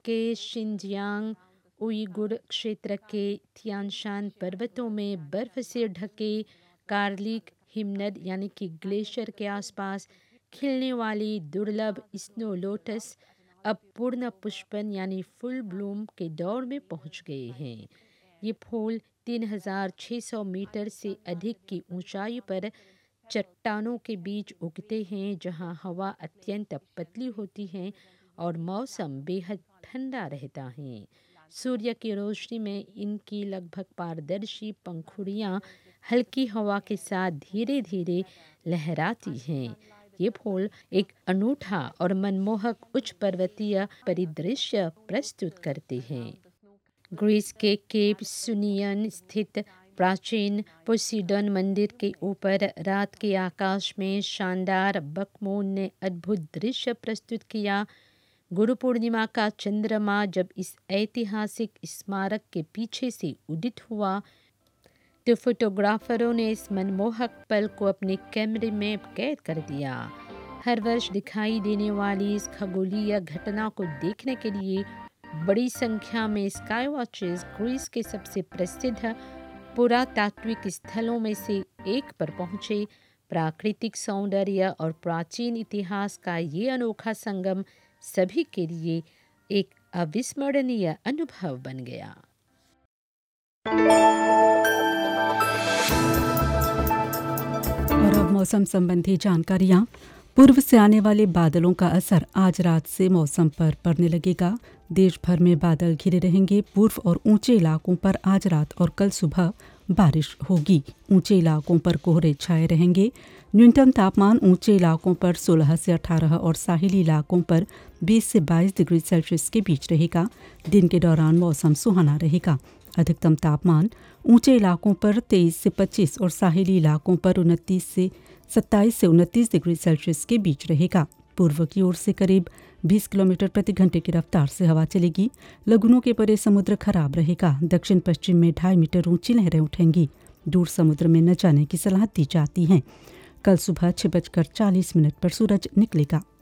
के Xinjiang Uyghur क्षेत्र के थियानशान पर्वतों में बर्फ से ढके कार्लिक हिमनद यानी कि ग्लेशियर के आसपास खिलने वाली दुर्लभ स्नो लोटस अब पूर्ण पुष्पन यानी फुल ब्लूम के दौर में पहुंच गए हैं। ये फूल 3,600 मीटर से अधिक की ऊंचाई पर चट्टानों के बीच उगते हैं, जहां हवा अत्यंत पतली होती है और मौसम बेहद ठंडा रहता है। सूर्य की रोशनी में इनकी लगभग पारदर्शी पंखुड़ियां हल्की हवा के साथ धीरे धीरे लहराती हैं। ये फूल एक अनूठा और मनमोहक उच्च पर्वतीय परिदृश्य प्रस्तुत करते हैं। ग्रीस के केप सुनियन स्थित प्राचीन पोसीडन मंदिर के ऊपर रात के आकाश में शानदार बकमून ने अद्भुत दृश्य प्रस्तुत किया। गुरु पूर्णिमा का चंद्रमा जब इस ऐतिहासिक स्मारक के पीछे से उदित हुआ तो फोटोग्राफरों ने इस मनमोहक पल को अपने कैमरे में कैद कर दिया। हर वर्ष दिखाई देने वाली इस खगोलीय घटना को देखने के लिए बड़ी संख्या में स्काई वॉचर्स ग्रीस के सबसे प्रसिद्ध पुरातात्विक स्थलों में से एक पर पहुंचे। प्राकृतिक सौंदर्य और प्राचीन इतिहास का ये अनोखा संगम सभी के लिए एक अविस्मरणीय अनुभव बन गया। और अब मौसम संबंधी जानकारियाँ। पूर्व से आने वाले बादलों का असर आज रात से मौसम पर पड़ने लगेगा। देश भर में बादल घिरे रहेंगे। पूर्व और ऊंचे इलाकों पर आज रात और कल सुबह बारिश होगी। ऊंचे इलाकों पर कोहरे छाए रहेंगे। न्यूनतम तापमान ऊंचे इलाकों पर 16 से 18 और साहिली इलाकों पर 20 से 22 डिग्री सेल्सियस के बीच रहेगा। दिन के दौरान मौसम सुहाना रहेगा। अधिकतम तापमान ऊंचे इलाकों पर 23 से 25 और साहिली इलाकों पर 27 से 29 डिग्री सेल्सियस के बीच रहेगा। पूर्व की ओर से करीब 20 किलोमीटर प्रति घंटे की रफ्तार से हवा चलेगी। लगुनों के परे समुद्र खराब रहेगा। दक्षिण पश्चिम में 2.5 मीटर ऊंची लहरें उठेंगी। दूर समुद्र में न जाने की सलाह दी जाती है। कल सुबह 6:40 पर सूरज निकलेगा।